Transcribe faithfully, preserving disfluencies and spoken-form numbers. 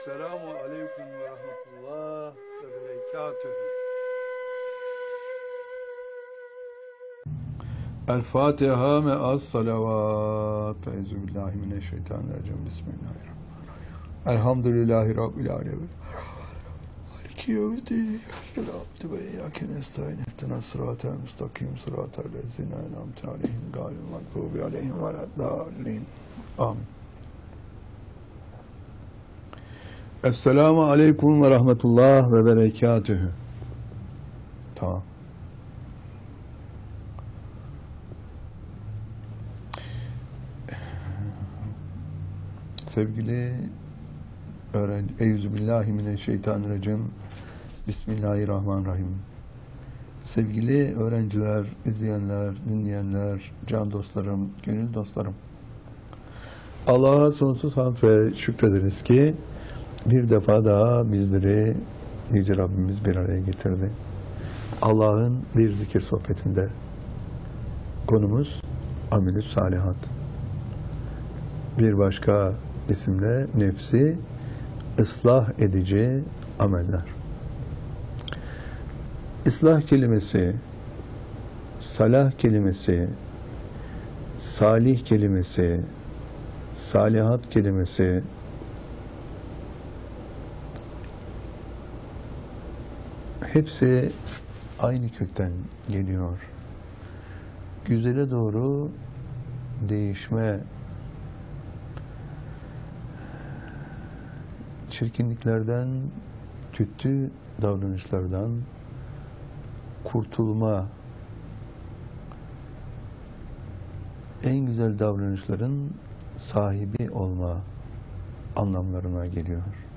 Selamu aleyküm ve rahmetullah ve berekatühü. El Fatiha me'as salavat. Euzubillahimineşşeytanirracim. Bismillahirrahmanirrahim. Elhamdülillahi Rabbil alemin. Maliki yevmiddin. Selamü ve iyyake nestaîn. İhdinas sıratal müstakim. Sıratal lezîne en'amte aleyhim gayril mağdûbi aleyhim veleddâllîn. Amin. Esselamu aleyküm ve rahmetullah ve berekatühü. Tamam. Sevgili öğrenci, Euzubillahimineşşeytanirracim. Bismillahirrahmanirrahim. Sevgili öğrenciler, izleyenler, dinleyenler, can dostlarım, gönül dostlarım. Allah'a sonsuz hamd ve şükrederiz ki bir defa daha bizleri Yüce Rabbimiz bir araya getirdi. Allah'ın bir zikir sohbetinde. Konumuz amel-i salihat. Bir başka isimle nefsi ıslah edici ameller. İslah kelimesi, salah kelimesi, salih kelimesi, salihat kelimesi hepsi aynı kökten geliyor. Güzele doğru değişme, çirkinliklerden, kötü davranışlardan kurtulma, en güzel davranışların sahibi olma anlamlarına geliyor.